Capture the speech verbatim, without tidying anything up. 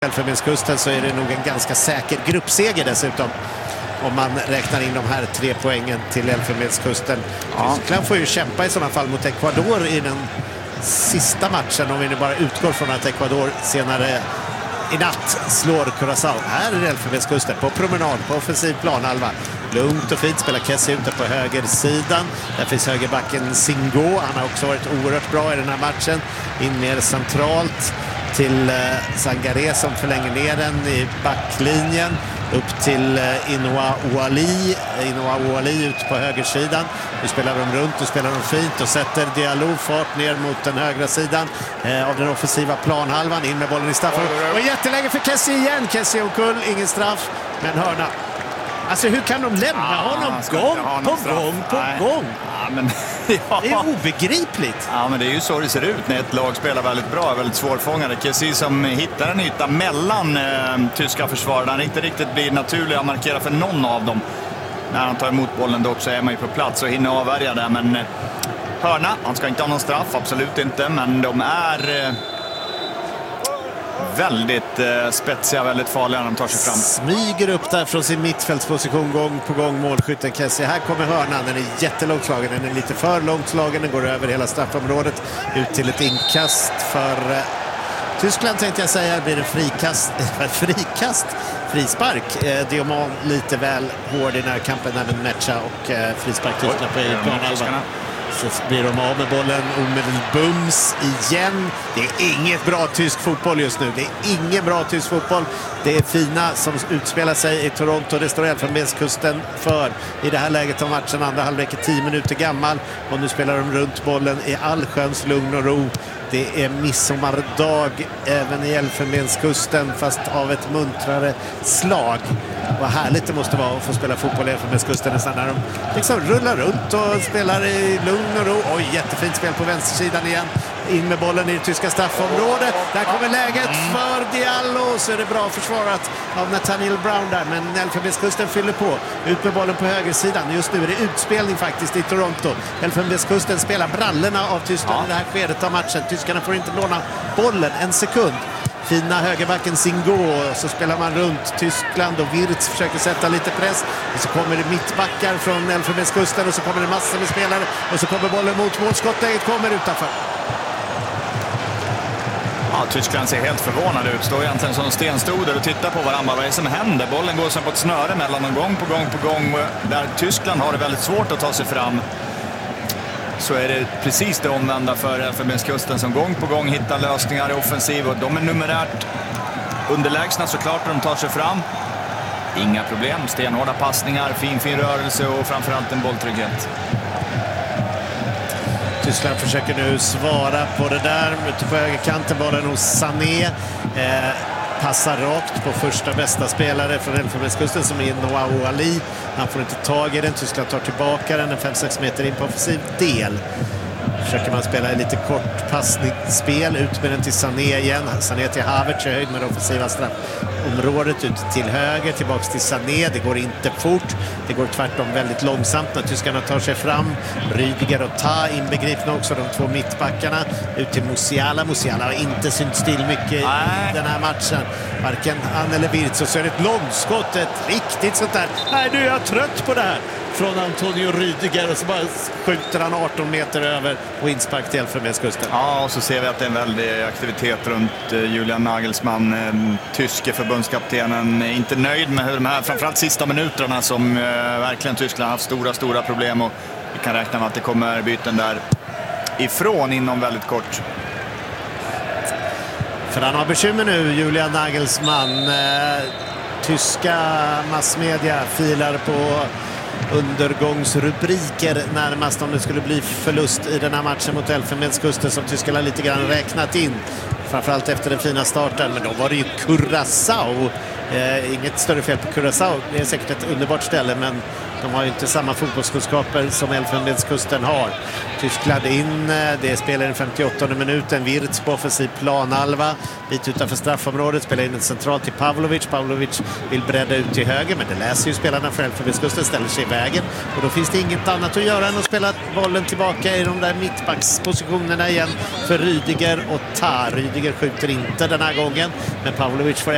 Elfenbenskusten så är det nog en ganska säker gruppseger dessutom. Om man räknar in de här tre poängen till Elfenbenskusten. Ja. Tyskland får ju kämpa i sådana fall mot Ecuador i den sista matchen. Om vi nu bara utgår från att Ecuador senare i natt slår Curaçao. Här är Elfenbenskusten på promenad på offensiv planhalva. Lugnt och fint spelar Kessie ute på högersidan. Där finns högerbacken Singo. Han har också varit oerhört bra i den här matchen. In mer centralt till eh, Sangaré som förlänger ner den i backlinjen. Upp till eh, Inoa Ouali. Inoa Ouali ut på högersidan. Nu spelar de runt och spelar de fint och sätter Diallo fart ner mot den högra sidan eh, av den offensiva planhalvan. In med bollen i straffområdet. Och jätteläge för Kessie igen. Kessie omkull, ingen straff, men hörna. Alltså hur kan de lämna ja, honom gång på straff. gång på Nej. gång? Ja, men, ja. Det är obegripligt. Ja, men det är ju så det ser ut när ett lag spelar väldigt bra, väldigt svårfångade. Kessie som hittar en yta mellan eh, tyska försvararna. Han inte riktigt blir naturlig att markera för någon av dem. När han tar emot bollen dock så är man ju på plats och hinner avvärja där. Men eh, hörna, han ska inte ha någon straff, absolut inte. Men de är... Eh, väldigt eh, spetsiga, väldigt farliga när de tar sig fram. Smyger upp där från sin mittfältsposition gång på gång målskytten Kessie. Här kommer hörnan, den är jättelångt slagen, den är lite för långt slagen, den går över hela straffområdet ut till ett inkast för eh, Tyskland tänkte jag säga. Det blir en frikast, frikast frispark. Eh, Diomand lite väl hård i närkampen där med Mecha och eh, frispark Tyskland på egen planhalva. Så blir de av med bollen omedelbums igen. Det är inget bra tysk fotboll just nu. Det är ingen bra tysk fotboll. Det är fina som utspelar sig i Toronto. Det står Elfenbenskusten för i det här läget av matchen. Andra halvlek är tio minuter gammal. Och nu spelar de runt bollen i allsköns lugn och ro. Det är midsommardag även i Elfenbenskusten fast av ett muntrare slag. Vad härligt det måste vara att få spela fotboll i Elfenbenskusten nästan när de liksom rullar runt och spelar i lugn och ro. Oj, jättefint spel på vänstersidan igen. In med bollen i det tyska straffområdet. Där kommer läget för Diallo. Så är det bra försvarat av Nathaniel Brown där. Men Elfenbenskusten fyller på. Ut med bollen på högersidan. Just nu är det utspelning faktiskt i Toronto. Elfenbenskusten spelar brallorna av Tyskland ja. i det här skedet av matchen. Tyskarna får inte låna bollen en sekund. Fina högerbacken Singo, så spelar man runt Tyskland och Wirtz försöker sätta lite press. Och så kommer det mittbackar från Elfenbenskusten och så kommer det massor med spelare. Och så kommer bollen mot målskottet, kommer utanför. Ja, Tyskland ser helt förvånad ut. Står egentligen som stenstoder och tittar på varandra. Vad är det som händer? Bollen går som på ett snöre mellan dem gång på gång på gång. Där Tyskland har det väldigt svårt att ta sig fram. Så är det precis det omvända för Elfenbenskusten som gång på gång hittar lösningar i offensiv. Och de är numerärt underlägsna såklart när de tar sig fram. Inga problem, stenhårda passningar, fin fin rörelse och framförallt en bolltrygghet. Tyskland försöker nu svara på det där. Ute på högerkanten, bollen hos Sané. Eh, passar rakt på första bästa spelare från Elfenbenskusten som är Inoa Ouali. Han får inte tag i den. Tyskland tar tillbaka den en fem sex meter in på offensiv del. Försöker man spela lite kort passningsspel. Ut med den till Sané igen. Sané till Havertz i höjd med det offensiva straffområdet. Ut till höger, tillbaks till Sané. Det går inte fort. Det går tvärtom väldigt långsamt när tyskarna tar sig fram. Rüdiger och Ta inbegripna också, de två mittbackarna. Ut till Musiala. Musiala har inte synt still mycket i Nej. den här matchen. Varken han eller Wirtz. Och så är det ett långskott. Ett riktigt sånt där. Nej, nu är jag trött på det här. Från Antonio Rüdiger och så bara skjuter han arton meter över och inspark till Elfenbenskusten. Ja, och så ser vi att det är en väldig aktivitet runt Julian Nagelsmann, tyske förbundskaptenen. Inte nöjd med hur de här, framförallt sista minuterna som eh, verkligen Tyskland har haft stora, stora problem. Och vi kan räkna med att det kommer byten där ifrån inom väldigt kort. För han har bekymmer nu, Julian Nagelsmann. Eh, tyska massmedia filar på undergångsrubriker närmast om det skulle bli förlust i den här matchen mot Elfenbenskusten som tyskarna lite grann räknat in. Framförallt efter den fina starten, men då var det ju Curaçao. Eh, inget större fel på Curaçao, det är säkert ett underbart ställe, men de har ju inte samma fotbollskunskaper som Elfenbenskusten har. Tyskland in, det spelar den femtioåttonde minuten. Wirtz på offensiv planhalva. Bit utanför straffområdet, spelar in en central till Pavlovic. Pavlovic vill bredda ut till höger, men det läser ju spelarna för Elfenbenskusten, ställer sig i vägen. Och då finns det inget annat att göra än att spela bollen tillbaka i de där mittbackspositionerna igen för Rüdiger och Ta. Rüdiger skjuter inte den här gången, men Pavlovic får